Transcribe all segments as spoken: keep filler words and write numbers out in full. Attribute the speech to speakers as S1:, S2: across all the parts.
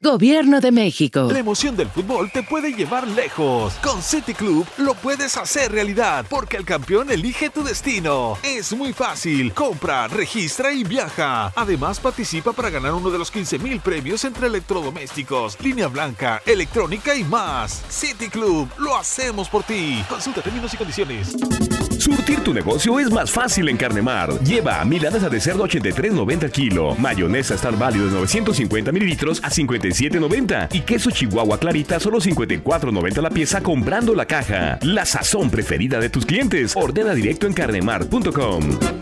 S1: Gobierno de México.
S2: La emoción del fútbol te puede llevar lejos. Con City Club lo puedes hacer realidad, porque el campeón elige tu destino. Es muy fácil. Compra, registra y viaja. Además, participa para ganar uno de los quince mil premios entre electrodomésticos, línea blanca, electrónica y más. City Club, lo hacemos por ti. Consulta términos y condiciones.
S3: Surtir tu negocio es más fácil en Carnemar. Lleva milanesa de cerdo ochenta y tres noventa el kilo, mayonesa Star Value de novecientos cincuenta mililitros a cincuenta y siete noventa y queso Chihuahua Clarita solo cincuenta y cuatro noventa la pieza comprando la caja. La sazón preferida de tus clientes. Ordena directo en carnemar punto com.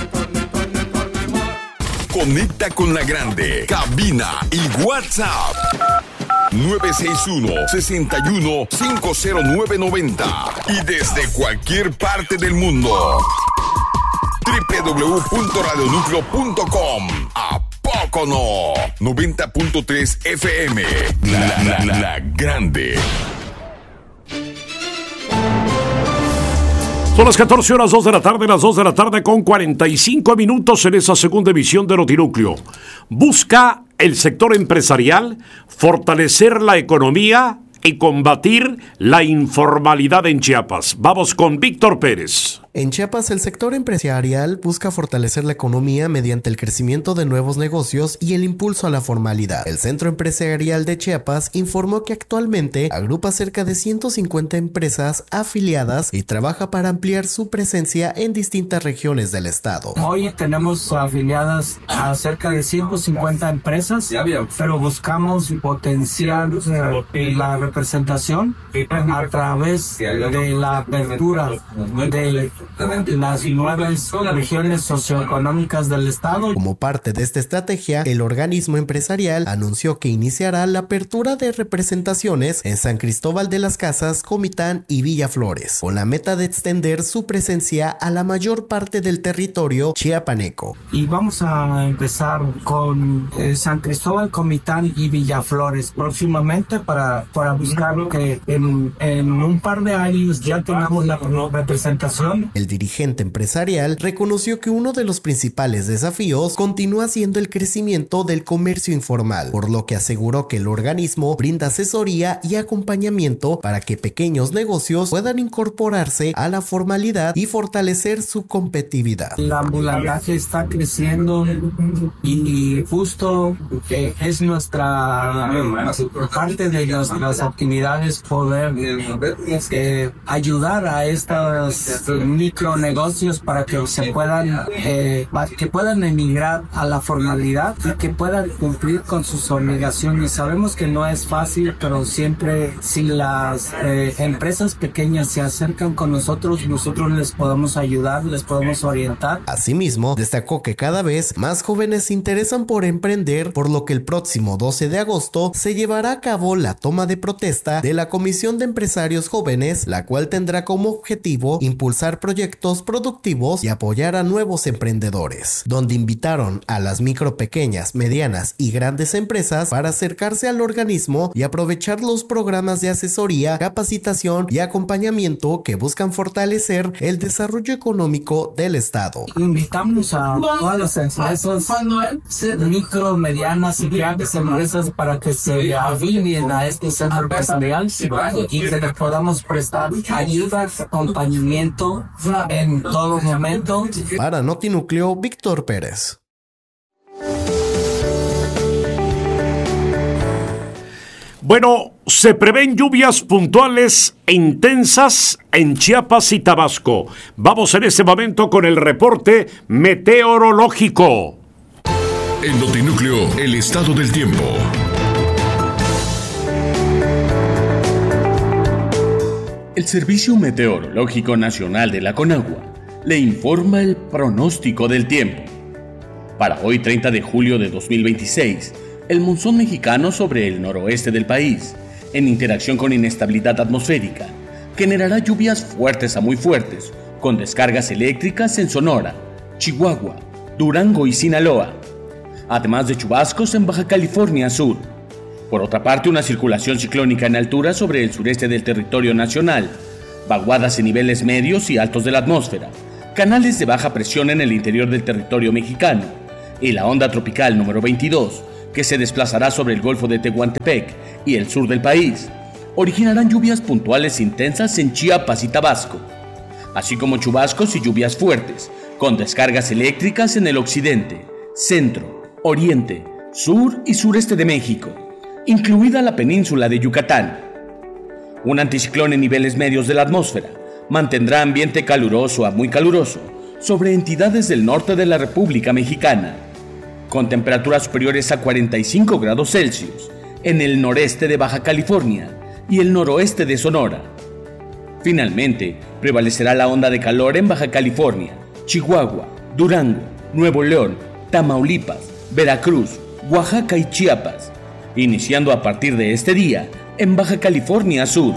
S4: Conecta con la grande. Cabina y WhatsApp. nueve seis uno, seis uno, cinco cero nueve nueve cero. Y desde cualquier parte del mundo. doble u doble u doble u punto radio núcleo punto com. ¿A poco no? noventa punto tres F M. La, la, la, la grande.
S5: Son las catorce horas, dos de la tarde, las dos de la tarde con cuarenta y cinco minutos en esa segunda emisión de Notinúcleo. Busca el sector empresarial fortalecer la economía y combatir la informalidad en Chiapas. Vamos con Víctor Pérez.
S6: En Chiapas, el sector empresarial busca fortalecer la economía mediante el crecimiento de nuevos negocios y el impulso a la formalidad. El Centro Empresarial de Chiapas informó que actualmente agrupa cerca de ciento cincuenta empresas afiliadas y trabaja para ampliar su presencia en distintas regiones del estado.
S7: Hoy tenemos afiliadas a cerca de ciento cincuenta empresas, pero buscamos potenciar eh, la representación a través de la apertura de las nuevas regiones socioeconómicas del estado.
S6: Como parte de esta estrategia, el organismo empresarial anunció que iniciará la apertura de representaciones en San Cristóbal de las Casas, Comitán y Villaflores, con la meta de extender su presencia a la mayor parte del territorio chiapaneco.
S7: Y vamos a empezar con eh, San Cristóbal, Comitán y Villaflores próximamente para, para buscar que en, en un par de años ya tengamos la representación.
S6: El dirigente empresarial reconoció que uno de los principales desafíos continúa siendo el crecimiento del comercio informal, por lo que aseguró que el organismo brinda asesoría y acompañamiento para que pequeños negocios puedan incorporarse a la formalidad y fortalecer su competitividad.
S7: El ambulataje está creciendo y justo eh, es nuestra parte de nuestras actividades poder eh, ayudar a estas micronegocios para que se puedan eh, que puedan emigrar a la formalidad y que puedan cumplir con sus obligaciones. Sabemos que no es fácil, pero siempre si las eh, empresas pequeñas se acercan con nosotros, nosotros les podemos ayudar, les podemos orientar.
S6: Asimismo, destacó que cada vez más jóvenes se interesan por emprender, por lo que el próximo doce de agosto se llevará a cabo la toma de protesta de la Comisión de Empresarios Jóvenes, la cual tendrá como objetivo impulsar proyectos productivos y apoyar a nuevos emprendedores, donde invitaron a las micro, pequeñas, medianas y grandes empresas para acercarse al organismo y aprovechar los programas de asesoría, capacitación y acompañamiento que buscan fortalecer el desarrollo económico del estado.
S7: Invitamos a todas las empresas micro, medianas y grandes empresas para que se afilien a este centro empresarial y que les podamos prestar ayuda, acompañamiento en todo momento.
S6: Para Notinúcleo, Víctor Pérez.
S5: Bueno, se prevén lluvias puntuales e intensas en Chiapas y Tabasco. Vamos en este momento con el reporte meteorológico.
S4: En Notinúcleo, el estado del tiempo.
S8: El Servicio Meteorológico Nacional de la Conagua le informa el pronóstico del tiempo. Para hoy, treinta de julio de dos mil veintiséis, el monzón mexicano sobre el noroeste del país, en interacción con inestabilidad atmosférica, generará lluvias fuertes a muy fuertes, con descargas eléctricas en Sonora, Chihuahua, Durango y Sinaloa, además de chubascos en Baja California Sur. Por otra parte, una circulación ciclónica en altura sobre el sureste del territorio nacional, vaguadas en niveles medios y altos de la atmósfera, canales de baja presión en el interior del territorio mexicano y la onda tropical número veintidós, que se desplazará sobre el Golfo de Tehuantepec y el sur del país, originarán lluvias puntuales intensas en Chiapas y Tabasco, así como chubascos y lluvias fuertes, con descargas eléctricas en el occidente, centro, oriente, sur y sureste de México, incluida la península de Yucatán. Un anticiclón en niveles medios de la atmósfera mantendrá ambiente caluroso a muy caluroso sobre entidades del norte de la República Mexicana, con temperaturas superiores a cuarenta y cinco grados Celsius en el noreste de Baja California y el noroeste de Sonora. Finalmente, prevalecerá la onda de calor en Baja California, Chihuahua, Durango, Nuevo León, Tamaulipas, Veracruz, Oaxaca y Chiapas, iniciando a partir de este día en Baja California Sur.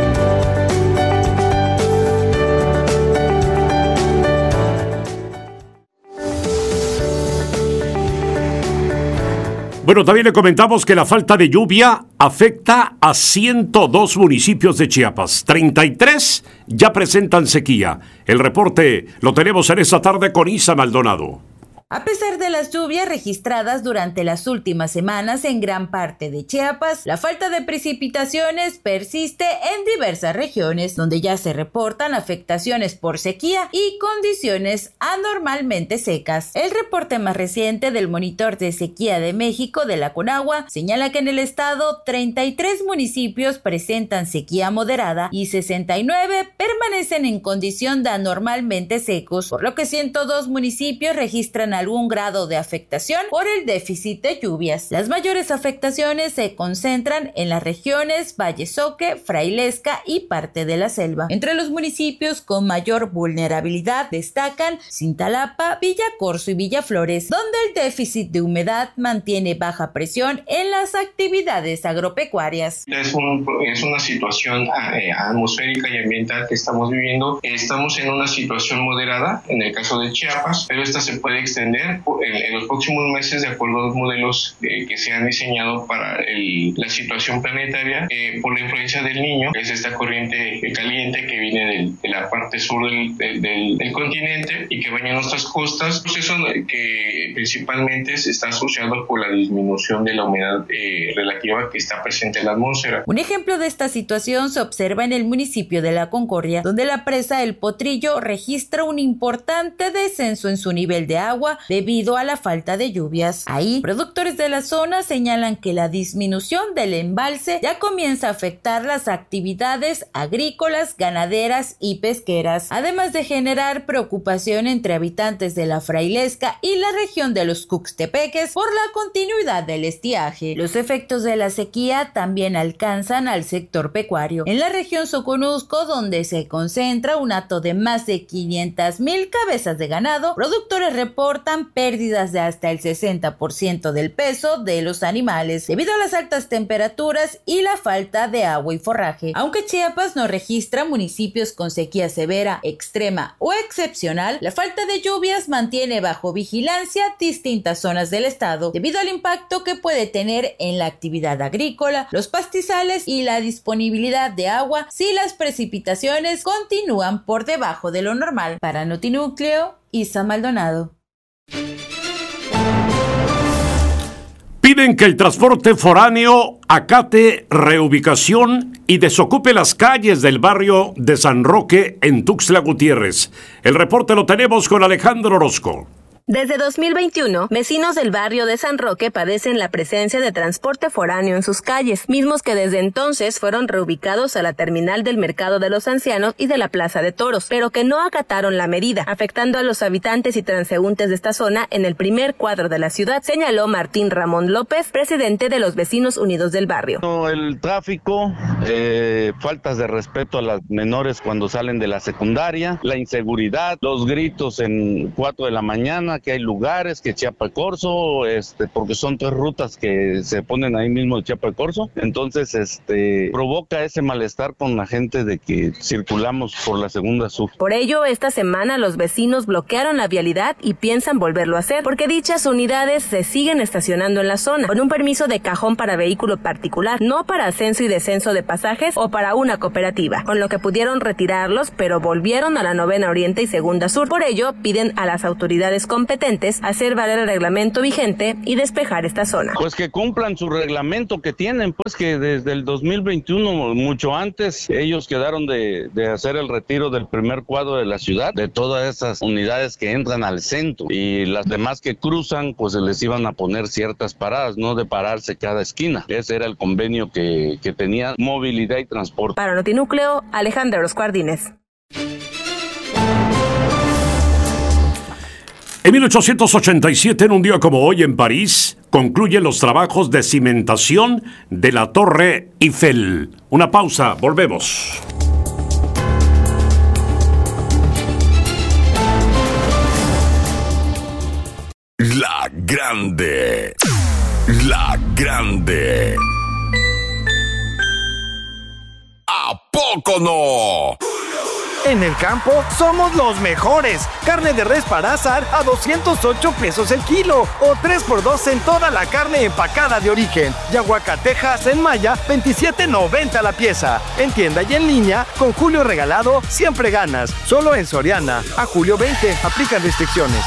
S5: Bueno, también le comentamos que la falta de lluvia afecta a ciento dos municipios de Chiapas. treinta y tres ya presentan sequía. El reporte lo tenemos en esta tarde con Isa Maldonado.
S1: A pesar de las lluvias registradas durante las últimas semanas en gran parte de Chiapas, la falta de precipitaciones persiste en diversas regiones, donde ya se reportan afectaciones por sequía y condiciones anormalmente secas. El reporte más reciente del Monitor de Sequía de México de la Conagua señala que en el estado treinta y tres municipios presentan sequía moderada y sesenta y nueve permanecen en condición de anormalmente secos, por lo que ciento dos municipios registran algún grado de afectación por el déficit de lluvias. Las mayores afectaciones se concentran en las regiones Valle Soque, Frailesca y parte de la selva. Entre los municipios con mayor vulnerabilidad destacan Cintalapa, Villa Corzo y Villa Flores, donde el déficit de humedad mantiene baja presión en las actividades agropecuarias.
S9: Es, un, es una situación eh, atmosférica y ambiental que estamos viviendo. Estamos en una situación moderada en el caso de Chiapas, pero esta se puede extender En, en los próximos meses de acuerdo a los modelos eh, que se han diseñado para el, la situación planetaria eh, por la influencia del Niño, que es esta corriente caliente que viene del, de la parte sur del, del, del, del continente y que baña nuestras costas, proceso que principalmente se está asociado con la disminución de la humedad eh, relativa que está presente en la atmósfera.
S1: Un ejemplo de esta situación se observa en el municipio de La Concordia, donde la presa El Potrillo registra un importante descenso en su nivel de agua debido a la falta de lluvias. Ahí, productores de la zona señalan que la disminución del embalse ya comienza a afectar las actividades agrícolas, ganaderas y pesqueras, además de generar preocupación entre habitantes de la Frailesca y la región de los Cuxtepeques por la continuidad del estiaje. Los efectos de la sequía también alcanzan al sector pecuario. En la región Soconusco, donde se concentra un hato de más de quinientas mil cabezas de ganado, productores reportan pérdidas de hasta el sesenta por ciento del peso de los animales debido a las altas temperaturas y la falta de agua y forraje. Aunque Chiapas no registra municipios con sequía severa, extrema o excepcional, la falta de lluvias mantiene bajo vigilancia distintas zonas del estado debido al impacto que puede tener en la actividad agrícola, los pastizales y la disponibilidad de agua si las precipitaciones continúan por debajo de lo normal. Para Notinúcleo, Isa Maldonado.
S5: Piden que el transporte foráneo acate reubicación y desocupe las calles del barrio de San Roque en Tuxtla Gutiérrez. El reporte lo tenemos con Alejandro Orozco.
S10: Desde dos mil veintiuno, vecinos del barrio de San Roque padecen la presencia de transporte foráneo en sus calles, mismos que desde entonces fueron reubicados a la terminal del Mercado de los Ancianos y de la Plaza de Toros, pero que no acataron la medida, afectando a los habitantes y transeúntes de esta zona en el primer cuadro de la ciudad, señaló Martín Ramón López, presidente de los Vecinos Unidos del barrio.
S11: El tráfico, eh, faltas de respeto a las menores cuando salen de la secundaria, la inseguridad, los gritos en cuatro de la mañana, que hay lugares, que Chiapa-Corzo, este, porque son tres rutas que se ponen ahí mismo de Chiapa-Corzo, entonces este, provoca ese malestar con la gente de que circulamos por la segunda sur.
S10: Por ello, esta semana los vecinos bloquearon la vialidad y piensan volverlo a hacer, porque dichas unidades se siguen estacionando en la zona, con un permiso de cajón para vehículo particular, no para ascenso y descenso de pasajes o para una cooperativa, con lo que pudieron retirarlos, pero volvieron a la novena oriente y segunda sur. Por ello, piden a las autoridades competentes competentes hacer valer el reglamento vigente y despejar esta zona.
S11: Pues que cumplan su reglamento que tienen, pues que desde el dos mil veintiuno, mucho antes, ellos quedaron de, de hacer el retiro del primer cuadro de la ciudad, de todas esas unidades que entran al centro, y las demás que cruzan, pues se les iban a poner ciertas paradas, no de pararse cada esquina. Ese era el convenio que, que tenía Movilidad y Transporte.
S10: Para Notinúcleo, Alejandra Orozco Ardínez.
S5: En mil ochocientos ochenta y siete, en un día como hoy en París, concluyen los trabajos de cimentación de la Torre Eiffel. Una pausa, volvemos.
S4: La Grande. La Grande. ¿A poco no?
S12: En el campo somos los mejores. Carne de res para asar a doscientos ocho pesos el kilo o tres por dos en toda la carne empacada de origen. Y aguacatejas en Maya, veintisiete noventa la pieza. En tienda y en línea, con Julio regalado, siempre ganas. Solo en Soriana. A julio veinte, aplican restricciones.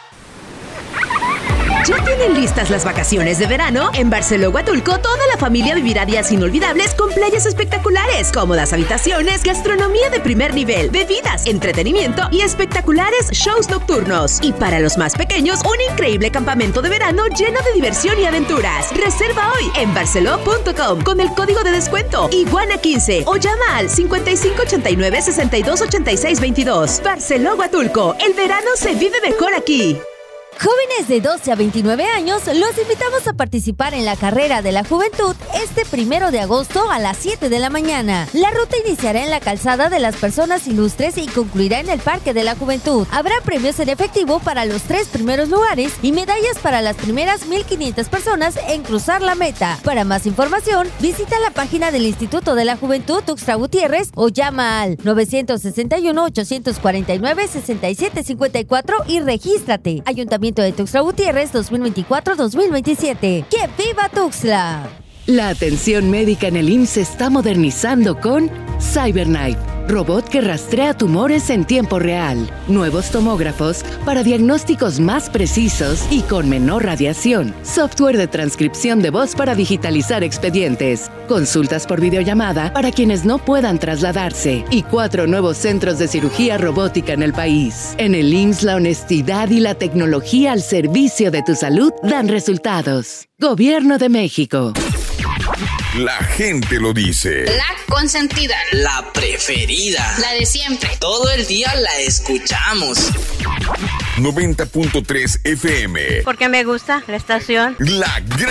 S13: ¿Ya tienen listas las vacaciones de verano? En Barceló Huatulco, toda la familia vivirá días inolvidables con playas espectaculares, cómodas habitaciones, gastronomía de primer nivel, bebidas, entretenimiento y espectaculares shows nocturnos. Y para los más pequeños, un increíble campamento de verano lleno de diversión y aventuras. Reserva hoy en barceló punto com con el código de descuento Iguana quince o llama al cincuenta y cinco ochenta y nueve sesenta y dos ochenta y seis veintidós. Barceló Huatulco, el verano se vive mejor aquí.
S14: Jóvenes de doce a veintinueve años, los invitamos a participar en la Carrera de la Juventud este primero de agosto a las siete de la mañana. La ruta iniciará en la calzada de las personas ilustres y concluirá en el Parque de la Juventud. Habrá premios en efectivo para los tres primeros lugares y medallas para las primeras mil quinientas personas en cruzar la meta. Para más información, visita la página del Instituto de la Juventud Tuxtla Gutiérrez o llama al nueve seis uno, ocho cuatro nueve, seis siete cinco cuatro y regístrate. Ayuntamiento de Tuxtla Gutiérrez dos mil veinticuatro dos mil veintisiete. ¡Que viva Tuxtla!
S15: La atención médica en el I M S S se está modernizando con CyberKnife, robot que rastrea tumores en tiempo real, nuevos tomógrafos para diagnósticos más precisos y con menor radiación, software de transcripción de voz para digitalizar expedientes, consultas por videollamada para quienes no puedan trasladarse y cuatro nuevos centros de cirugía robótica en el país. En el I M S S la honestidad y la tecnología al servicio de tu salud dan resultados. Gobierno de México.
S4: La gente lo dice.
S16: La consentida.
S17: La preferida.
S16: La de siempre.
S17: Todo el día la escuchamos.
S4: noventa punto tres F M.
S18: Porque me gusta la estación.
S4: La Gran